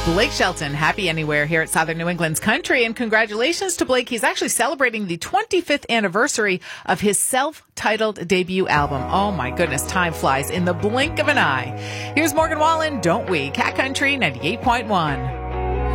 Blake Shelton, Happy Anywhere here at Southern New England's Country. And congratulations to Blake. He's actually celebrating the 25th anniversary of his self-titled debut album. Oh my goodness, time flies in the blink of an eye. Here's Morgan Wallen, Don't We? Cat Country 98.1.